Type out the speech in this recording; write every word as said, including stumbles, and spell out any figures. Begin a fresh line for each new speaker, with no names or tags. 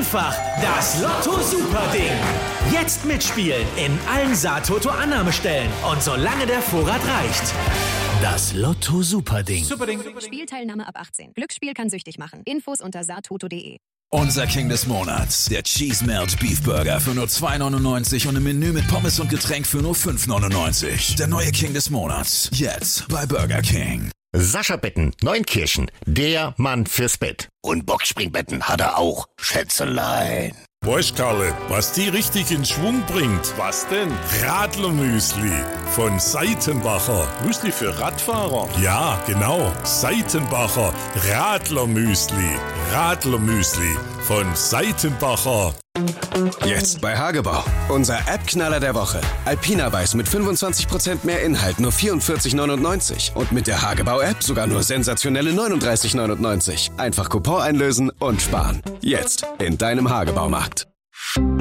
einfach das Lotto-Super-Ding. Jetzt mitspielen in allen Sa-Toto-Annahmestellen und solange der Vorrat reicht. Das Lotto-Super-Ding.
Superding.
Spielteilnahme ab achtzehn. Glücksspiel kann süchtig machen. Infos unter satoto punkt de.
Unser King des Monats, der Cheese Melt Beef Burger für nur zwei neunundneunzig und ein Menü mit Pommes und Getränk für nur fünf neunundneunzig. Der neue King des Monats, jetzt bei Burger King.
Sascha Betten, Neunkirchen, der Mann fürs Bett. Und Boxspringbetten hat er auch, Schätzelein.
Weißt, Karle, was die richtig in Schwung bringt? Was denn? Radlermüsli von Seitenbacher.
Müsli für Radfahrer.
Ja, genau. Seitenbacher Radlermüsli. Radlermüsli von Seitenbacher.
Jetzt bei Hagebau. Unser App-Knaller der Woche. Alpina Weiß mit fünfundzwanzig Prozent mehr Inhalt, nur vierundvierzig neunundneunzig. Und mit der Hagebau-App sogar nur sensationelle neununddreißig neunundneunzig. Einfach Coupon einlösen und sparen. Jetzt in deinem Hagebaumarkt.